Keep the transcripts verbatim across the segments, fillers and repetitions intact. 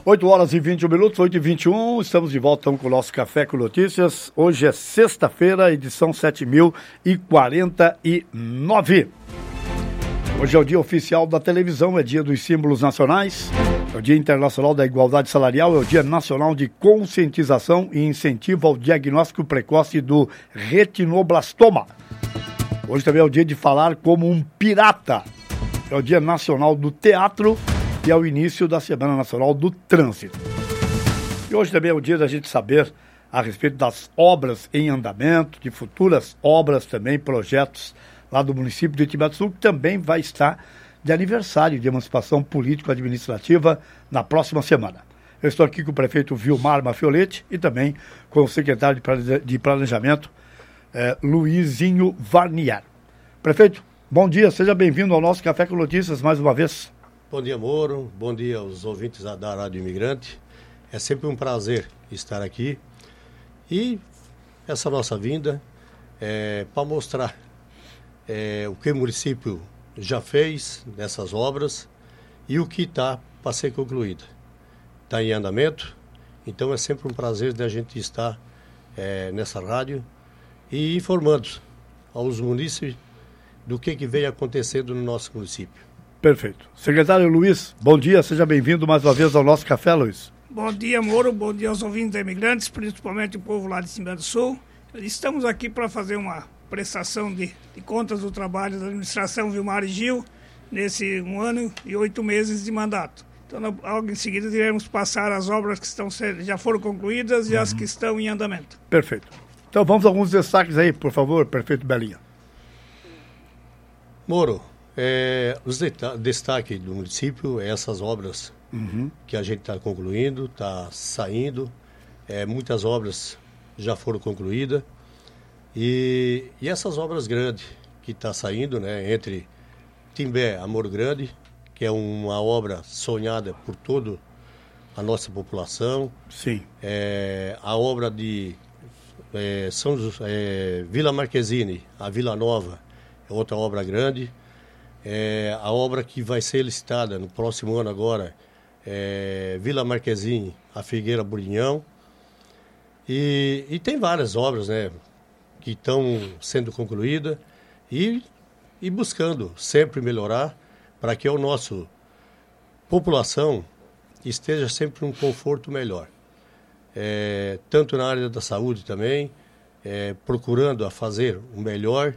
oito horas e vinte e um minutos, oito e vinte e um, estamos de volta então, com o nosso Café com Notícias. Hoje é sexta-feira, edição sete mil e quarenta e nove. Hoje é o dia oficial da televisão, é dia dos símbolos nacionais, é o dia internacional da igualdade salarial, é o dia nacional de conscientização e incentivo ao diagnóstico precoce do retinoblastoma. Hoje também é o dia de falar como um pirata, é o dia nacional do teatro e é o início da Semana Nacional do Trânsito. E hoje também é o dia da gente saber a respeito das obras em andamento, de futuras obras também, projetos lá do município de Timbé do Sul, que também vai estar de aniversário de emancipação político-administrativa na próxima semana. Eu estou aqui com o prefeito Vilmar Mafioletti e também com o secretário de Planejamento, eh, Luizinho Varnier. Prefeito, bom dia, seja bem-vindo ao nosso Café com Notícias mais uma vez. Bom dia, Moro, bom dia aos ouvintes da Rádio Imigrante. É sempre um prazer estar aqui e essa nossa vinda é para mostrar É, o que o município já fez nessas obras e o que está para ser concluído. Está em andamento, então é sempre um prazer da gente estar é, nessa rádio e informando aos munícipes do que, que vem acontecendo no nosso município. Perfeito. Secretário Luiz, bom dia, seja bem-vindo mais uma vez ao nosso Café, Luiz. Bom dia, Moro, bom dia aos ouvintes da Imigrantes, principalmente o povo lá de Timbé do Sul. Estamos aqui para fazer uma prestação de, de contas do trabalho da administração Vilmar e Gil nesse um ano e oito meses de mandato. Então, logo em seguida, iremos passar as obras que estão sendo, já foram concluídas e uhum. as que estão em andamento. Perfeito. Então, vamos a alguns destaques aí, por favor, prefeito Belinha. Moro, é, os destaques do município, essas obras uhum. que a gente está concluindo, está saindo, é, muitas obras já foram concluídas. E, e essas obras grandes que estão tá saindo, né, entre Timbé, Amor Grande, que é uma obra sonhada por toda a nossa população. Sim. É, a obra de é, São, é, Vila Marquezine, a Vila Nova, é outra obra grande. É, a obra que vai ser licitada no próximo ano agora, é, Vila Marquezine, a Figueira Burinhão. E, e tem várias obras, né, que estão sendo concluídas e, e buscando sempre melhorar para que a nossa população esteja sempre num conforto melhor. É, tanto na área da saúde também, é, procurando a fazer o melhor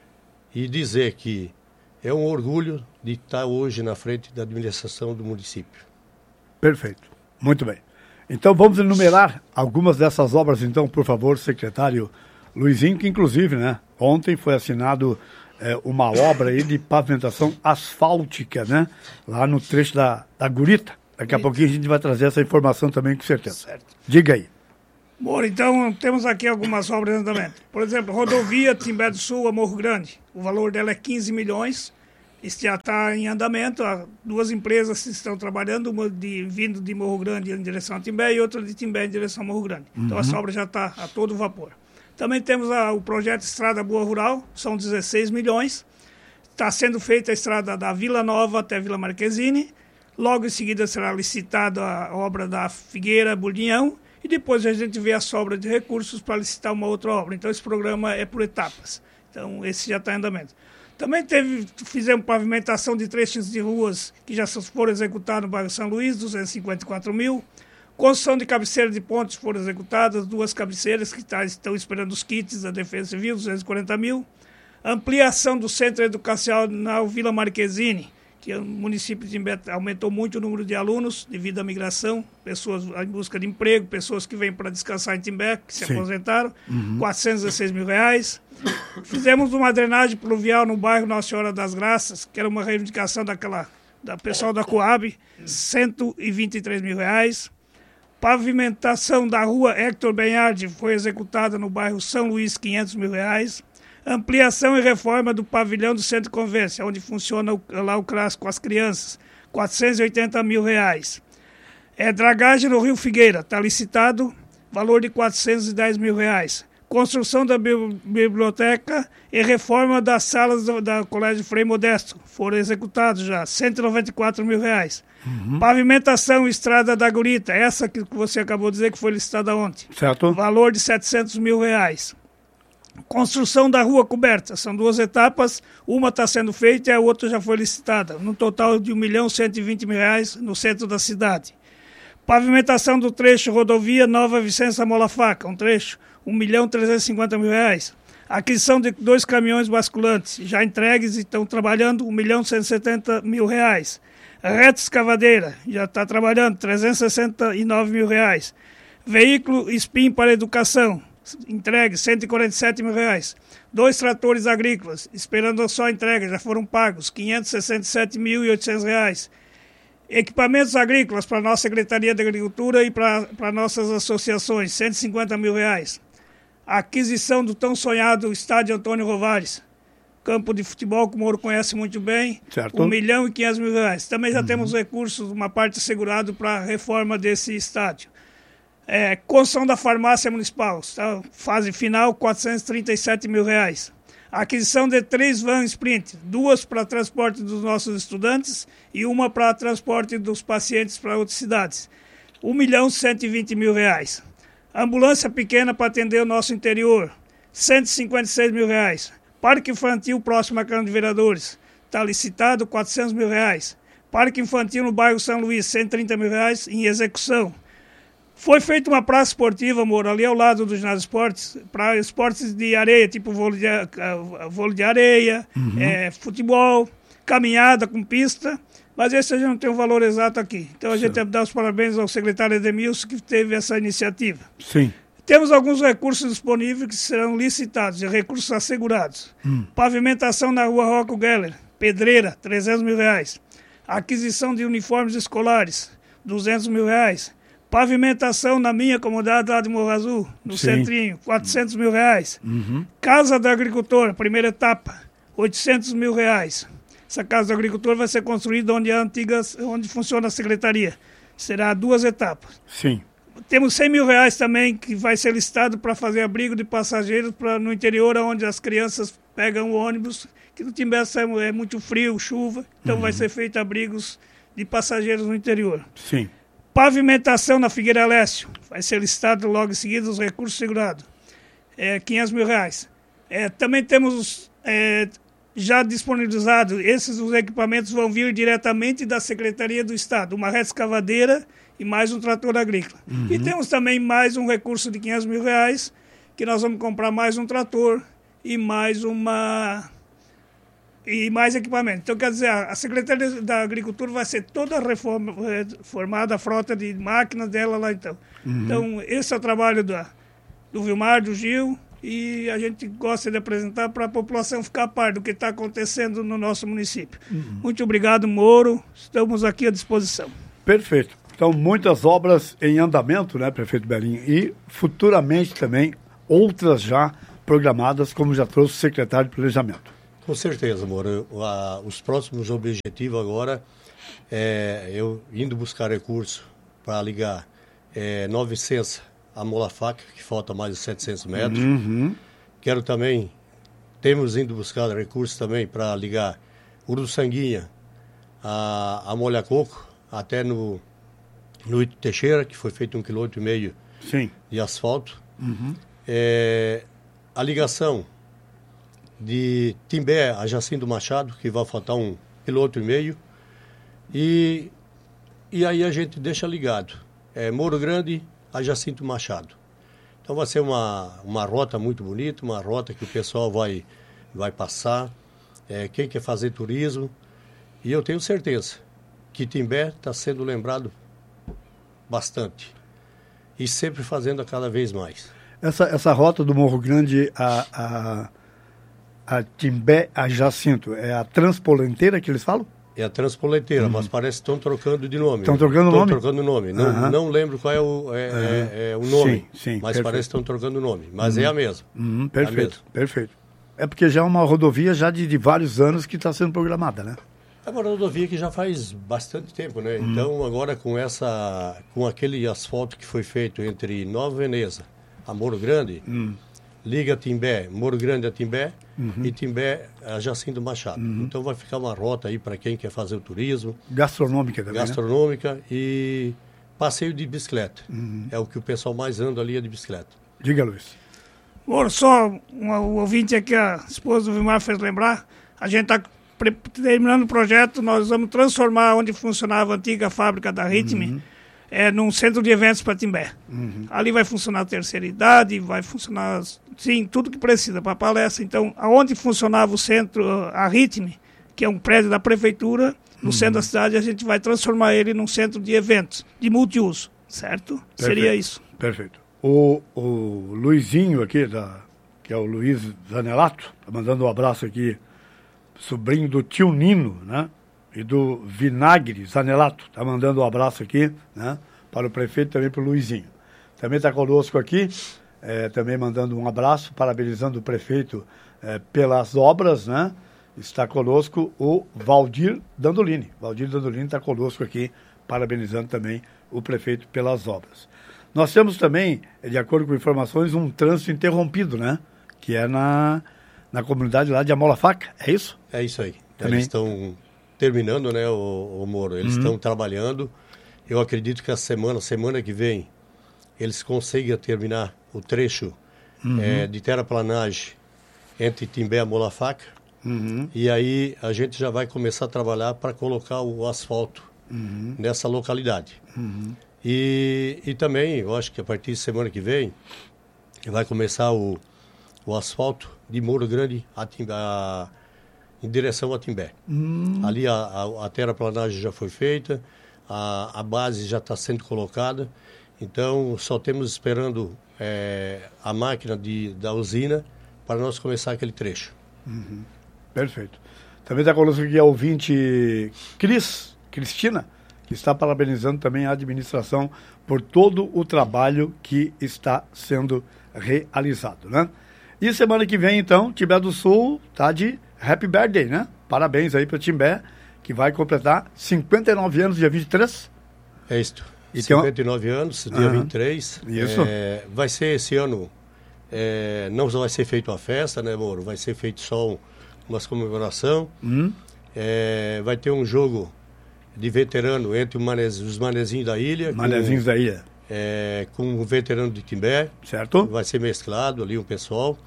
e dizer que é um orgulho de estar hoje na frente da administração do município. Perfeito, muito bem. Então vamos enumerar algumas dessas obras, então, por favor, secretário Luizinho, que inclusive, né, ontem foi assinado é, uma obra aí de pavimentação asfáltica, né, lá no trecho da, da Gurita. Daqui a pouquinho a gente vai trazer essa informação também, com certeza. Certo. Diga aí. Bom, então temos aqui algumas obras em andamento. Por exemplo, rodovia Timbé do Sul a Morro Grande. O valor dela é quinze milhões. Isso já está em andamento. Há duas empresas que estão trabalhando, uma de, vindo de Morro Grande em direção a Timbé e outra de Timbé em direção a Morro Grande. Uhum. Então essa obra já está a todo vapor. Também temos a, o projeto Estrada Boa Rural, são dezesseis milhões. Está sendo feita a estrada da Vila Nova até Vila Marquezine. Logo em seguida será licitada a obra da Figueira Burinhão. E depois a gente vê a sobra de recursos para licitar uma outra obra. Então esse programa é por etapas. Então esse já está em andamento. Também teve, fizemos pavimentação de trechos de ruas que já foram executados no bairro São Luís, duzentos e cinquenta e quatro mil. Construção de cabeceiras de pontes foram executadas, duas cabeceiras que tá, estão esperando os kits da Defesa Civil, duzentos e quarenta mil. Ampliação do Centro Educacional Vila Marquezine, que o município de Timbé aumentou muito o número de alunos devido à migração, pessoas em busca de emprego, pessoas que vêm para descansar em Timbé, que se Sim. aposentaram, uhum. quatrocentos e dezesseis mil reais. Fizemos uma drenagem pluvial no bairro Nossa Senhora das Graças, que era uma reivindicação daquela, da pessoal da Coab, cento e vinte e três mil reais. Pavimentação da rua Hector Benhardi foi executada no bairro São Luís, quinhentos mil reais. Ampliação e reforma do pavilhão do Centro de Convência, onde funciona o, lá o CRAS com as crianças, quatrocentos e oitenta mil reais. É, dragagem no Rio Figueira, está licitado, valor de quatrocentos e dez mil reais. construção da bi- biblioteca e reforma das salas do da Colégio Frei Modesto. Foram executados já cento e noventa e quatro mil reais. Uhum. Pavimentação Estrada da Gurita, essa que você acabou de dizer que foi licitada ontem. Certo. Valor de setecentos mil reais. Construção da rua coberta, são duas etapas, uma está sendo feita e a outra já foi licitada, no total de um milhão cento e vinte mil reais no centro da cidade. Pavimentação do trecho rodovia Nova Vicença Mola Faca, um trecho, um milhão trezentos e cinquenta mil reais. Aquisição de dois caminhões basculantes, já entregues e estão trabalhando, um milhão cento e setenta mil reais. Reta escavadeira, já está trabalhando, trezentos e sessenta e nove mil reais. Veículo S P I M para educação, entregue, cento e quarenta e sete mil reais. Dois tratores agrícolas, esperando só a entrega, já foram pagos, quinhentos e sessenta e sete mil e oitocentos reais. Equipamentos agrícolas para a nossa Secretaria de Agricultura e para, para nossas associações, cento e cinquenta mil reais. Aquisição do tão sonhado estádio Antônio Rovares, campo de futebol que o Moro conhece muito bem, certo. um milhão e quinhentos mil reais. Também já uhum. temos recursos, uma parte segurado para a reforma desse estádio. É, construção da farmácia municipal, tá? Fase final, quatrocentos e trinta e sete mil reais. Aquisição de três vans Sprint, duas para transporte dos nossos estudantes e uma para transporte dos pacientes para outras cidades. um milhão cento e vinte mil reais. Ambulância pequena para atender o nosso interior, cento e cinquenta e seis mil reais. Parque infantil próximo à Câmara de Vereadores, está licitado quatrocentos mil reais. Parque infantil no bairro São Luís, cento e trinta mil reais em execução. Foi feita uma praça esportiva, amor, ali ao lado do ginásio esportes, para esportes de areia, tipo vôlei de, uh, vôlei de areia, uhum. é, futebol, caminhada com pista, mas esse a gente não tem o um valor exato aqui. Então a gente deve dar os parabéns ao secretário Edemilson que teve essa iniciativa. Sim. Temos alguns recursos disponíveis que serão licitados, recursos assegurados. Hum. Pavimentação na rua Rocco Geller, pedreira, trezentos mil reais. Aquisição de uniformes escolares, duzentos mil reais. Pavimentação na minha comunidade lá de Morro Azul, no Sim. Centrinho, quatrocentos mil reais. Uhum. Casa do Agricultor, primeira etapa, oitocentos mil reais. Essa Casa do Agricultor vai ser construída onde, a antiga, onde funciona a secretaria. Será duas etapas. Sim. Temos cem mil reais também que vai ser listado para fazer abrigo de passageiros pra, no interior, onde as crianças pegam o ônibus, que no Timbé é muito frio, chuva, então uhum. vai ser feito abrigos de passageiros no interior. Sim. Pavimentação na Figueira Lécio, vai ser listado logo em seguida os recursos segurados, é, quinhentos mil reais. É, também temos é, já disponibilizado, esses os equipamentos vão vir diretamente da Secretaria do Estado, uma reta escavadeira e mais um trator agrícola. Uhum. E temos também mais um recurso de quinhentos mil reais, que nós vamos comprar mais um trator e mais uma... e mais equipamento. Então, quer dizer, a Secretaria da Agricultura vai ser toda reforma, reformada, a frota de máquinas dela lá, então. Uhum. Então, esse é o trabalho da, do Vilmar, do Gil, e a gente gosta de apresentar para a população ficar a par do que está acontecendo no nosso município. Uhum. Muito obrigado, Moro. Estamos aqui à disposição. Perfeito. Então, muitas obras em andamento, né, prefeito Belinho? E, futuramente também, outras já programadas, como já trouxe o secretário de Planejamento. Com certeza, amor. Eu, a, os próximos objetivos agora é eu indo buscar recurso para ligar é, Nova Vicença a Mola Faca, que falta mais de setecentos metros. Uhum. Quero também, temos indo buscar recursos também para ligar Uruçanguinha a, a Molha Coco, até no, no Ito Teixeira, que foi feito um quilômetro e meio Sim. de asfalto. Uhum. É, a ligação de Timbé a Jacinto Machado, que vai faltar um quilômetro e meio, e, e aí a gente deixa ligado, é, Moro Grande a Jacinto Machado. Então vai ser uma, uma rota muito bonita, uma rota que o pessoal vai, vai passar, é, quem quer fazer turismo, e eu tenho certeza que Timbé está sendo lembrado bastante, e sempre fazendo a cada vez mais. Essa, essa rota do Morro Grande a... a... A Timbé a Jacinto, é a Transpolenteira que eles falam? É a Transpolenteira, uhum. mas parece que estão trocando de nome. Estão trocando o nome? Estão trocando o nome. Não, uhum. não lembro qual é o, é, uhum. é, é o nome, sim, sim, mas perfeito. parece que estão trocando o nome. Mas uhum. é a mesma. Uhum, perfeito, é a mesma. perfeito. É porque já é uma rodovia já de, de vários anos que está sendo programada, né? É uma rodovia que já faz bastante tempo, né? Uhum. Então agora com essa, com aquele asfalto que foi feito entre Nova Veneza a Moro Grande, uhum. liga Timbé, Moro Grande a Timbé, Uhum. e Timbé a Jacinto Machado. Uhum. Então vai ficar uma rota aí para quem quer fazer o turismo. Gastronômica também, Gastronômica, né? E passeio de bicicleta. Uhum. É o que o pessoal mais anda ali, é de bicicleta. Diga, Luiz. Moro, só um, o ouvinte aqui, a esposa do Vilmar fez lembrar, a gente está terminando o projeto, nós vamos transformar onde funcionava a antiga fábrica da Ritme, uhum. é, num centro de eventos para Timbé. Uhum. Ali vai funcionar a terceira idade, vai funcionar, sim, tudo que precisa para palestra. Então, aonde funcionava o centro, a Ritme, que é um prédio da prefeitura, no uhum. centro da cidade, a gente vai transformar ele num centro de eventos, de multiuso, certo? Perfeito. Seria isso. Perfeito. O, o Luizinho aqui, da, que é o Luiz Zanelato, tá mandando um abraço aqui, sobrinho do tio Nino, né? E do Vinagre Zanelato, tá mandando um abraço aqui, né? Para o prefeito e também para o Luizinho. Também está conosco aqui, é, também mandando um abraço, parabenizando o prefeito é, pelas obras, né? Está conosco o Valdir Dandolini. Valdir Dandolini está conosco aqui, parabenizando também o prefeito pelas obras. Nós temos também, de acordo com informações, um trânsito interrompido, né? Que é na, na comunidade lá de Amola Faca, é isso? É isso aí. Também. Eles estão terminando, né, o, o Moro? Eles estão uhum. trabalhando. Eu acredito que a semana, semana que vem, eles consigam terminar o trecho uhum. é, de terraplanagem entre Timbé e Amola Faca. Uhum. E aí a gente já vai começar a trabalhar para colocar o asfalto uhum. nessa localidade. Uhum. E, e também, eu acho que a partir de semana que vem, vai começar o, o asfalto de Moro Grande a Timbé, a, em direção a Timbé. Hum. Ali a, a, a terraplanagem já foi feita, a, a base já está sendo colocada, então só temos esperando é, a máquina de, da usina para nós começar aquele trecho. Uhum. Perfeito. Também está conosco aqui a ouvinte Cris, Cristina, que está parabenizando também a administração por todo o trabalho que está sendo realizado, né? E semana que vem, então, Timbé do Sul tá de Happy Birthday, né? Parabéns aí para Timbé, que vai completar cinquenta e nove anos, dia vinte e três. É isso. E cinquenta e nove uma... anos, dia uhum. vinte e três. Isso. É, vai ser esse ano, é, não vai ser feita uma festa, né, Moro? Vai ser feito só um, uma comemoração. Uhum. É, vai ter um jogo de veterano entre manez, os manezinhos da ilha. Manezinhos com, da ilha. É, com o veterano de Timbé. Certo. Vai ser mesclado ali o pessoal.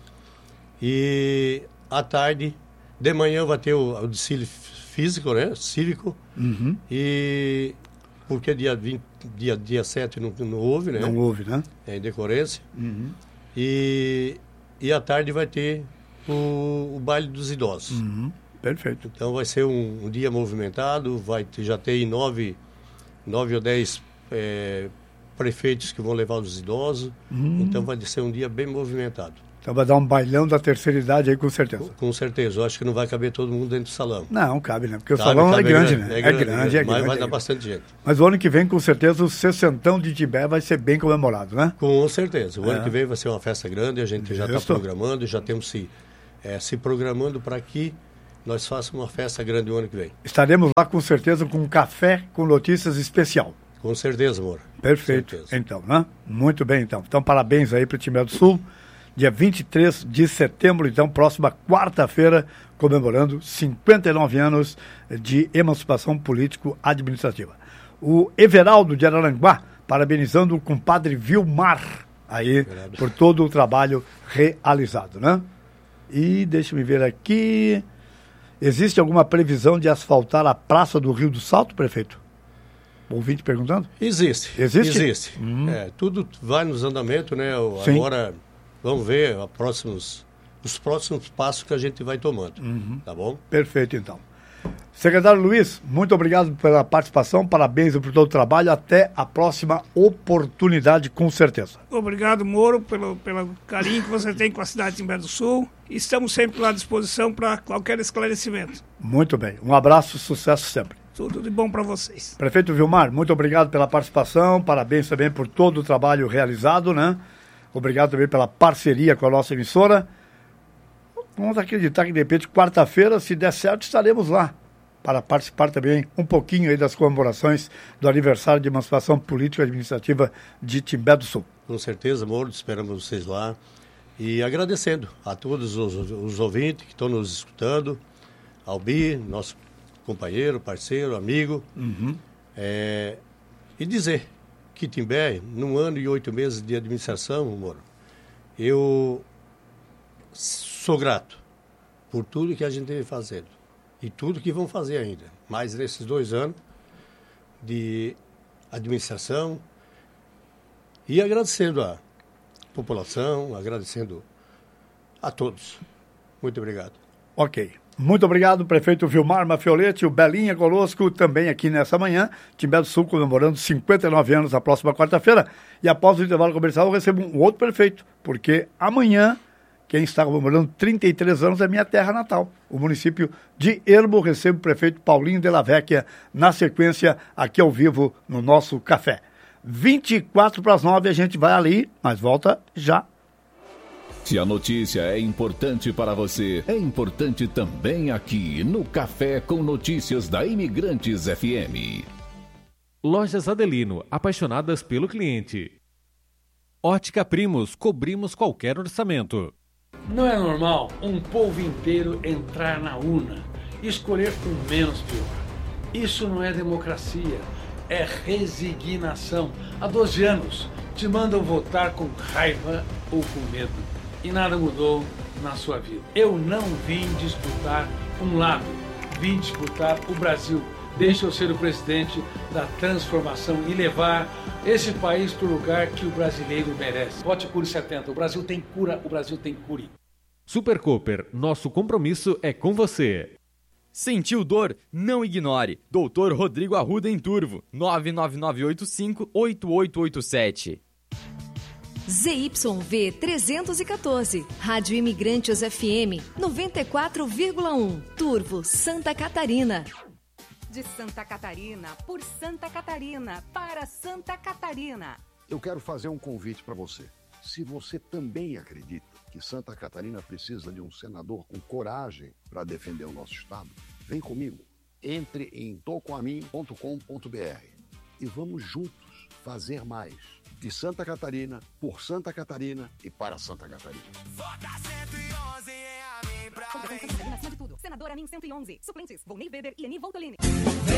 E à tarde, de manhã vai ter o, o desfile físico, né? Cívico. Uhum. E porque dia, vinte, dia, dia sete não, não houve, né? Não houve, né? É em decorrência. Uhum. E, e à tarde vai ter o, o baile dos idosos. Uhum. Perfeito. Então vai ser um, um dia movimentado, vai ter, já tem nove, nove ou dez é, prefeitos que vão levar os idosos, hum. então vai ser um dia bem movimentado. Então vai dar um bailão da terceira idade aí, com certeza. Com, com certeza, eu acho que não vai caber todo mundo dentro do salão. Não, cabe, né? Porque cabe, o salão é grande, grande, né? É grande, é grande, grande, é grande. Mas vai é dar grande. bastante gente. Mas o ano que vem, com certeza, o sessentão de Timbé vai ser bem comemorado, né? Com certeza. O é. ano que vem vai ser uma festa grande, a gente já está programando, já temos se, é, se programando para que nós façamos uma festa grande o ano que vem. Estaremos lá, com certeza, com um café com notícias especial. Com certeza, amor. Perfeito. Certeza. Então, né? Muito bem, então. Então, parabéns aí para o Timbé do Sul. Dia vinte e três de setembro, então, próxima quarta-feira, comemorando cinquenta e nove anos de emancipação político-administrativa. O Everaldo de Araranguá, parabenizando o compadre Vilmar, aí, Verdade. Por todo o trabalho realizado, né? E deixa-me ver aqui... Existe alguma previsão de asfaltar a Praça do Rio do Salto, prefeito? O ouvinte perguntando? Existe. Existe? Existe. Hum. É, tudo vai nos andamentos, né? Sim. Agora, vamos ver a próximos, os próximos passos que a gente vai tomando. Uhum. Tá bom? Perfeito, então. Secretário Luiz, muito obrigado pela participação, parabéns por todo o trabalho, até a próxima oportunidade, com certeza. Obrigado, Moro, pelo, pelo carinho que você tem com a cidade de Timbé do Sul. Estamos sempre à disposição para qualquer esclarecimento. Muito bem, um abraço, sucesso sempre. Tudo de bom para vocês. Prefeito Vilmar, muito obrigado pela participação, parabéns também por todo o trabalho realizado, né? Obrigado também pela parceria com a nossa emissora. Vamos acreditar que, de repente, quarta-feira, se der certo, estaremos lá para participar também um pouquinho aí das comemorações do aniversário de emancipação política e administrativa de Timbé do Sul. Com certeza, Moro, esperamos vocês lá. E agradecendo a todos os, os ouvintes que estão nos escutando, ao Bi, nosso companheiro, parceiro, amigo, Uhum. é, e dizer que Timbé, num ano e oito meses de administração, Moro, eu sou grato por tudo que a gente teve fazendo e tudo que vão fazer ainda, mais nesses dois anos de administração, e agradecendo a população, agradecendo a todos. Muito obrigado. Ok. Muito obrigado, prefeito Vilmar Maffioletti, o Belinha conosco também aqui nessa manhã. Timbé do Sul comemorando cinquenta e nove anos na próxima quarta-feira. E após o intervalo comercial eu recebo um outro prefeito, porque amanhã quem está comemorando trinta e três anos é minha terra natal, o município de Ermo. Recebo o prefeito Paulinho de la Vecchia na sequência aqui ao vivo no nosso café. vinte e quatro para as nove, a gente vai ali, mas volta já. Se a notícia é importante para você, é importante também aqui no Café com Notícias da Imigrantes F M. Lojas Adelino, apaixonadas pelo cliente. Ótica Primos, cobrimos qualquer orçamento. Não é normal um povo inteiro entrar na urna e escolher o menos pior. Isso não é democracia, é resignação. Há doze anos te mandam votar com raiva ou com medo. E nada mudou na sua vida. Eu não vim disputar um lado, vim disputar o Brasil. Deixa eu ser o presidente da transformação e levar esse país para o lugar que o brasileiro merece. Vote Cure setenta, o Brasil tem cura, o Brasil tem cure. Super Cooper, nosso compromisso é com você. Sentiu dor? Não ignore. doutor Rodrigo Arruda em Turvo, nove nove nove oito cinco oito oito oito sete. Z Y V trezentos e quatorze, Rádio Imigrantes F M noventa e quatro vírgula um, Turvo, Santa Catarina. De Santa Catarina, por Santa Catarina, para Santa Catarina. Eu quero fazer um convite para você. Se você também acredita que Santa Catarina precisa de um senador com coragem para defender o nosso estado, vem comigo. Entre em tocoamin ponto com ponto b r e vamos juntos fazer mais. De Santa Catarina, por Santa Catarina e para Santa Catarina. Vota cento e onze é a mim pra mim. Acima de tudo. Senador Amin cento e onze. Suplentes, Volney Weber e Ani Voltolini.